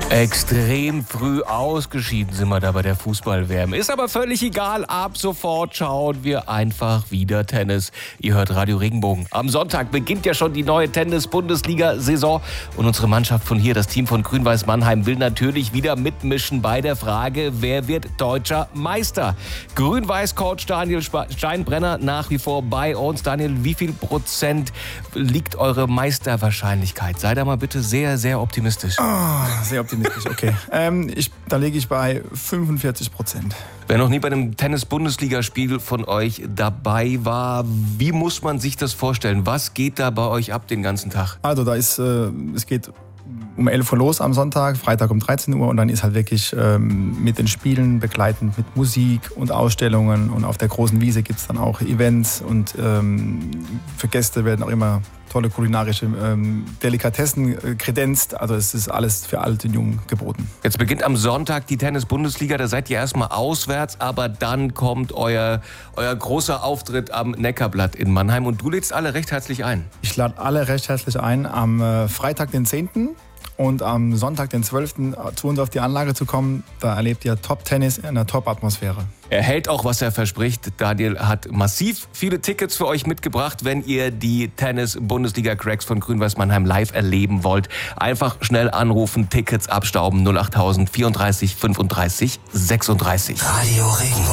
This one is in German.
Extrem früh ausgeschieden sind wir da bei der Fußball-WM. Ist aber völlig egal. Ab sofort schauen wir einfach wieder Tennis. Ihr hört Radio Regenbogen. Am Sonntag beginnt ja schon die neue Tennis-Bundesliga-Saison. Und unsere Mannschaft von hier, das Team von Grün-Weiß Mannheim, will natürlich wieder mitmischen bei der Frage, wer wird deutscher Meister? Grün-Weiß-Coach Daniel Steinbrenner nach wie vor bei uns. Daniel, wie viel Prozent liegt eure Meisterwahrscheinlichkeit? Sei da mal bitte sehr, sehr optimistisch. Sehr optimistisch, okay. Da liege ich bei 45%. Wer noch nie bei einem Tennis-Bundesligaspiel von euch dabei war, wie muss man sich das vorstellen? Was geht da bei euch ab den ganzen Tag? Also es geht um 11 Uhr los am Sonntag, Freitag um 13 Uhr und dann ist halt wirklich mit den Spielen begleitend mit Musik und Ausstellungen und auf der großen Wiese gibt es dann auch Events und für Gäste werden auch immer tolle kulinarische Delikatessen kredenzt. Also es ist alles für alt und jung geboten. Jetzt beginnt am Sonntag die Tennis-Bundesliga, da seid ihr erstmal auswärts, aber dann kommt euer großer Auftritt am Neckarblatt in Mannheim und du lädst alle recht herzlich ein. Ich lade alle recht herzlich ein, am Freitag den 10. und am Sonntag den 12. zu uns auf die Anlage zu kommen. Da erlebt ihr Top-Tennis in einer Top-Atmosphäre. Er hält auch, was er verspricht. Daniel hat massiv viele Tickets für euch mitgebracht, wenn ihr die Tennis-Bundesliga-Cracks von Grün-Weiß Mannheim live erleben wollt. Einfach schnell anrufen, Tickets abstauben 08000 34 35 36. Radio Regenbogen.